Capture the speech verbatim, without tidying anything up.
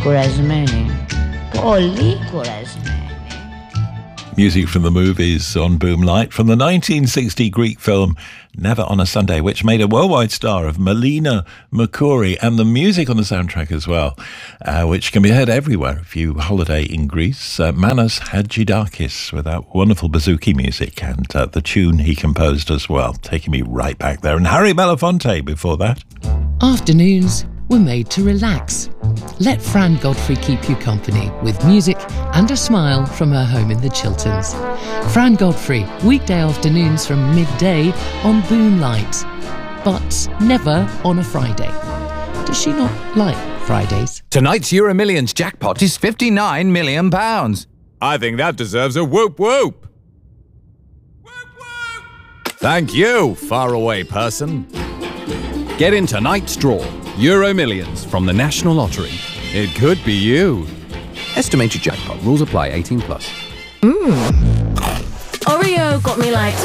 κουρασμένη. Πολύ κουρασμένη. Music from the movies on Boomlight from the nineteen sixty Greek film Never on a Sunday, which made a worldwide star of Melina Mercouri, and the music on the soundtrack as well, uh, which can be heard everywhere if you holiday in Greece. Uh, Manos Hadjidakis with that wonderful bouzouki music and uh, the tune he composed as well, taking me right back there. And Harry Belafonte before that. Afternoons were made to relax. Let Fran Godfrey keep you company with music and a smile from her home in the Chilterns. Fran Godfrey, weekday afternoons from midday on Boomlight, but never on a Friday. Does she not like Fridays? Tonight's Euro Millions jackpot is fifty-nine million pounds. I think that deserves a whoop whoop. Whoop whoop. Thank you, faraway person. Get in tonight's draw. Euro Millions from the National Lottery. It could be you. Estimated jackpot. Rules apply. eighteen plus. Mmm. Oreo got me like